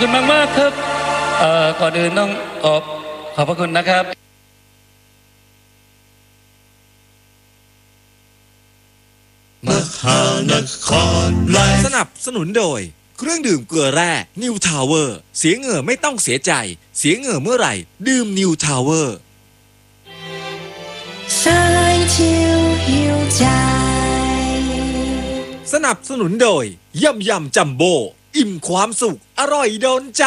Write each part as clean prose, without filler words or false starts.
คุณมากครับก่อนอื่นต้องขอบพระคุณนะครับมหานครไลฟ์สนับสนุนโดยเครื่องดื่มเกลือแร่นิวทาวเวอร์เสียเหงื่อไม่ต้องเสียใจเสียเหงื่อเมื่อไหร่ดื่มนิวทาวเวอร์สายชิวหิวใจสนับสนุนโดยยำจัมโบ้อิ่มความสุขอร่อยโดนใจ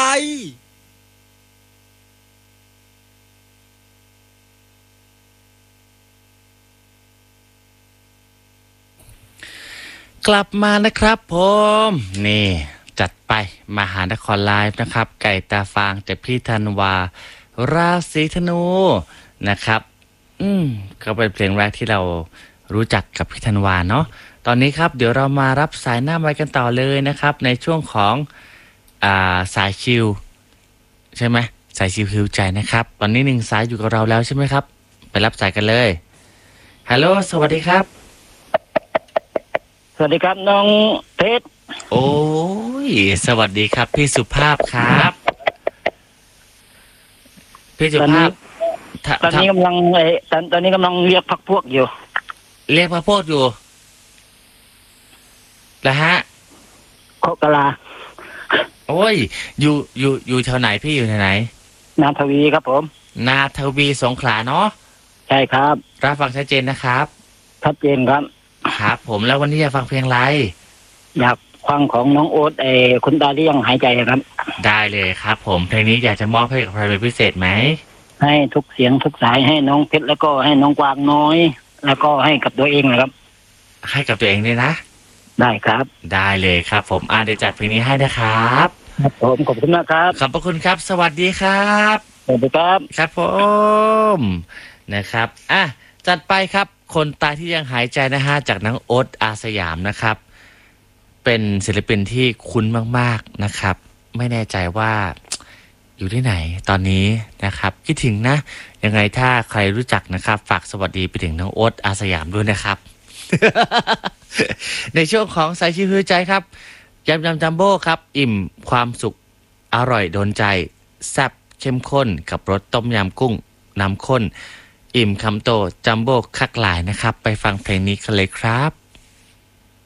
กลับมานะครับผมนี่จัดไปมหานครไลฟ์นะครับไก่ตาฟางแต่พี่ธันวาราศีธนูนะครับก็เป็นเพลงแรกที่เรารู้จักกับพี่ธันวาเนาะตอนนี้ครับเดี๋ยวเรามารับสายหน้าไว้กันต่อเลยนะครับในช่วงของสายชิลใช่ไหมสายชิลฮิวใจนะครับตอนนี้1 สายอยู่กับเราแล้วใช่ไหมครับไปรับสายกันเลยฮัลโหลสวัสดีครับสวัสดีครับน้องเพชรโอ้ยสวัสดีครับพี่สุภาพครับพี่สุภาพตอนนี้กำลังตอนนี้กำลังเรียกพักพวกอยู่เรียกพักพวกอยู่แล้วฮะโคกะลาโอ้ยอยู่แถวไหนพี่อยู่แถวไหนนาทวีครับผมนาทวีสงขลาเนาะใช่ครับรับฟังชัดเจนนะครับชัดเจนครับครับผมแล้ววันนี้จะฟังเพลงอะไรอยากฟังของน้องโอ๊ตคุณตาที่ยังหายใจครับได้เลยครับผมเพลงนี้อยากจะมอบให้กับใครเป็นพิเศษไหมให้ทุกเสียงทุกสายให้น้องเพชรแล้วก็ให้น้องกวางน้อยแล้วก็ให้กับตัวเองนะครับให้กับตัวเองด้วยนะได้ครับได้เลยครับผมเดี๋ยวจัดเพลงนี้ให้นะครับครับผมขอบคุณนะครับขอบพระคุณครับสวัสดีครับสวัสดีครับครับผมนะครับจัดไปครับคนตายที่ยังหายใจนะฮะจากน้องโอ๊ตอาสยามนะครับเป็นศิลปินที่คุ้นมากๆนะครับไม่แน่ใจว่าอยู่ที่ไหนตอนนี้นะครับคิดถึงนะยังไงถ้าใครรู้จักนะครับฝากสวัสดีไปถึงน้องโอ๊ตอาสยามด้วยนะครับ ในช่วงของสายชิวหิวใจครับยำจัมโบ้ครับอิ่มความสุขอร่อยโดนใจแซ่บเข้มข้นกับรสต้มยำกุ้งน้ำข้นอิ่มคำโตจัมโบ้คักหลายนะครับไปฟังเพลงนี้กันเลยครับ